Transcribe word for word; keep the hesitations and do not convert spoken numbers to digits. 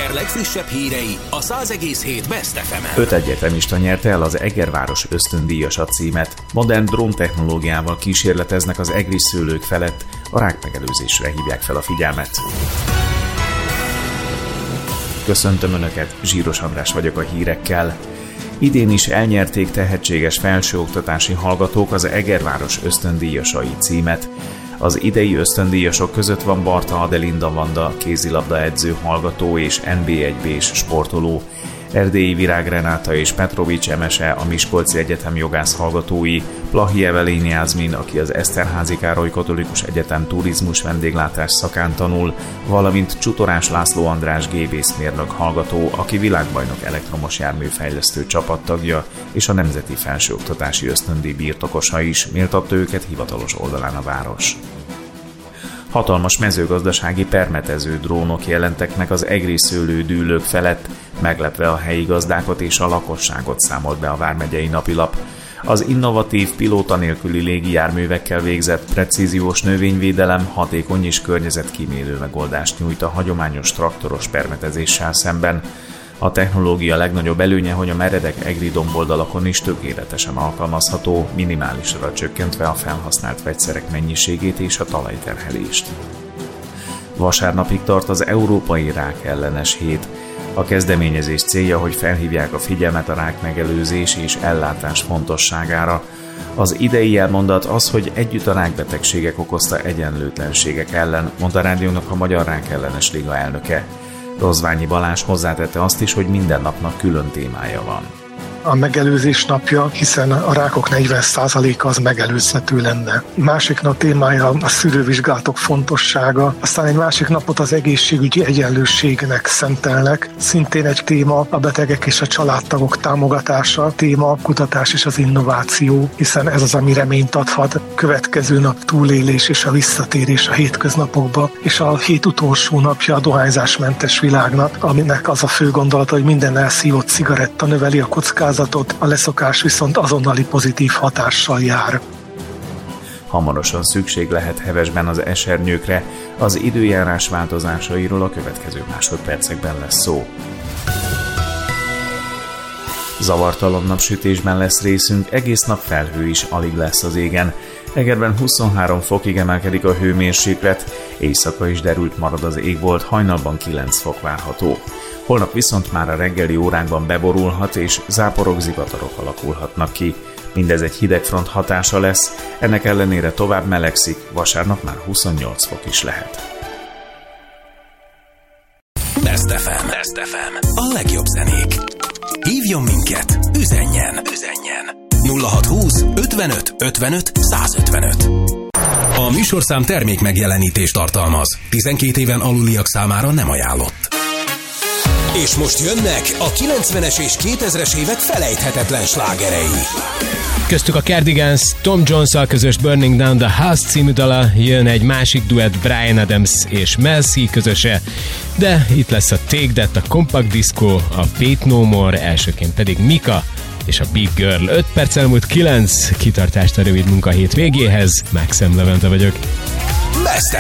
Eger legfrissebb hírei a száz egész hét Best ef emen. Öt egyetemista nyerte el az Egerváros ösztöndíjasat címet. Modern drón technológiával kísérleteznek az egri szőlők felett, a rákmegelőzésre hívják fel a figyelmet. Köszöntöm Önöket, Zsíros András vagyok a hírekkel. Idén is elnyerték tehetséges felsőoktatási hallgatók az Egerváros ösztöndíjasai címet. Az idei ösztöndíjasok között van Barta Adelinda Vanda, kézilabda edző hallgató és en bé egy bés sportoló, Erdélyi Virág Renáta és Petrovics Emese, a Miskolci Egyetem jogász hallgatói, Plahi Evelyn Jászmin, aki az Eszterházy Károly Katolikus Egyetem turizmus vendéglátás szakán tanul, valamint Csutorás László András gépészmérnök hallgató, aki világbajnok elektromos járműfejlesztő csapattagja és a Nemzeti Felsőoktatási Ösztöndíj birtokosa is, méltatta őket hivatalos oldalán a város. Hatalmas mezőgazdasági permetező drónok jelentek meg az egri szőlődűlők felett, meglepve a helyi gazdákat és a lakosságot, számolt be a vármegyei napilap. Az innovatív, pilóta nélküli légijárművekkel végzett precíziós növényvédelem hatékony és környezetkímélő megoldást nyújt a hagyományos traktoros permetezéssel szemben. A technológia legnagyobb előnye, hogy a meredek egri domboldalakon is tökéletesen alkalmazható, minimálisra csökkentve a felhasznált vegyszerek mennyiségét és a talajterhelést. Vasárnapig tart az Európai Rák ellenes hét. A kezdeményezés célja, hogy felhívják a figyelmet a rákmegelőzés és ellátás fontosságára. Az idei jelmondat az, hogy együtt a rákbetegségek okozta egyenlőtlenségek ellen, mondta a rádiónak a Magyar Rák ellenes liga elnöke. Rozványi Balázs hozzátette azt is, hogy minden napnak külön témája van. A megelőzés napja, hiszen a rákok negyven százaléka az megelőzhető lenne. Másik nap témája a szűrővizsgálatok fontossága, aztán egy másik napot az egészségügyi egyenlőségnek szentelnek. Szintén egy téma a betegek és a családtagok támogatása, téma a kutatás és az innováció, hiszen ez az, ami reményt adhat. Következő nap túlélés és a visszatérés a hétköznapokba, és a hét utolsó napja a dohányzásmentes világnak, aminek az a fő gondolata, hogy minden elszívott cigaretta növeli a kockázatot, a leszokás viszont azonnali pozitív hatással jár. Hamarosan szükség lehet hevesben az esernyőkre, az időjárás változásairól a következő másodpercekben lesz szó. Zavartalan napsütésben lesz részünk, egész nap felhő is alig lesz az égen. Egerben huszonhárom fokig emelkedik a hőmérséklet, éjszaka is derült marad az égbolt, hajnalban kilenc fok várható. Holnap viszont már a reggeli órákban beborulhat és záporok, zivatarok alakulhatnak ki. Mindez egy hidegfront hatása lesz, ennek ellenére tovább melegszik, vasárnap már huszonnyolc fok is lehet. Best ef em. Best ef em. A legjobb zenék. Hívjon minket, üzenjen, üzenjen. nulla hat húsz ötvenöt ötvenöt százötvenöt. A műsorszám termék megjelenítést tartalmaz. tizenkét éven aluliak számára nem ajánlott. És most jönnek a kilencvenes és kétezres évek felejthetetlen slágerei. Köztük a Cardigans Tom Jones-szal közös Burning Down the House című dala, jön egy másik duett Bryan Adams és Mel C közöse, de itt lesz a Take That, a Compact Disco, a Faith No More, elsőként pedig Mika és a Big Girl. öt perc elmúlt kilenc, kitartást a rövid munkahét végéhez, Maxim Levente vagyok. Best